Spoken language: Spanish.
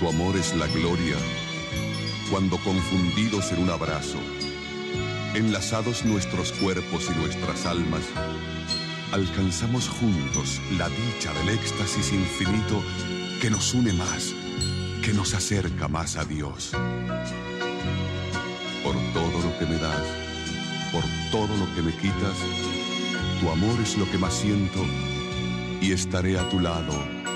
Tu amor es la gloria, cuando confundidos en un abrazo, enlazados nuestros cuerpos y nuestras almas, alcanzamos juntos la dicha del éxtasis infinito que nos une más, que nos acerca más a Dios. Por todo lo que me das, por todo lo que me quitas, tu amor es lo que más siento y estaré a tu lado